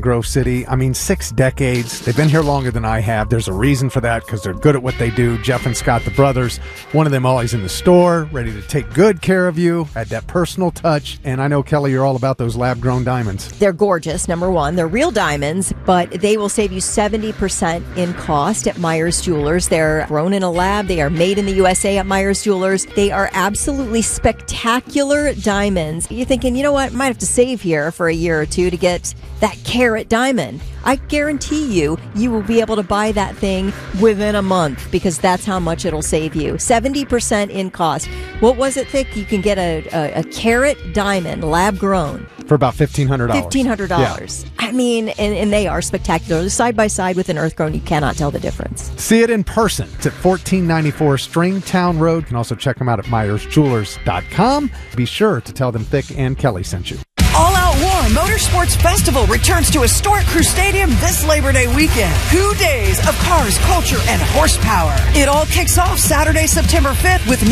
Grove City. I mean, 6 decades. They've been here longer than I have. There's a reason for that because they're good at what they do. Jeff and Scott, the brothers, one of them always in the store, ready to take good care of you, add that personal touch. And I know, Kelly, you're all about those lab-grown diamonds. They're gorgeous, number one. They're real diamonds, but they will save you 70% in cost at Myers Jewelers. They're grown in a lab. They are made in the USA at Myers Jewelers. They are absolutely spectacular diamonds. You're thinking, you know what, might have to save here for a year or two to get that carat diamond. I guarantee you will be able to buy that thing within a month because that's how much it'll save you. 70% in cost. What was it, Thick? You can get a carat diamond, lab grown. For about $1,500. $1,500. Yeah. I mean, and they are spectacular. Side by side with an earth grown, you cannot tell the difference. See it in person. It's at 1494 Stringtown Road. You can also check them out at MyersJewelers.com. Be sure to tell them Thick and Kelly sent you. All Out War Motorsports Festival returns to Historic Crew Stadium this Labor Day weekend. 2 days of cars, culture, and horsepower. It all kicks off Saturday, September 5th with